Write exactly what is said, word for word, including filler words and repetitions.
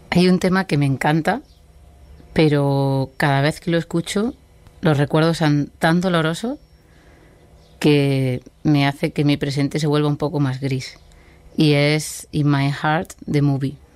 Hay un tema que me encanta, pero cada vez que lo escucho, los recuerdos son tan dolorosos que me hace que mi presente se vuelva un poco más gris. Y es In My Heart, The Movie.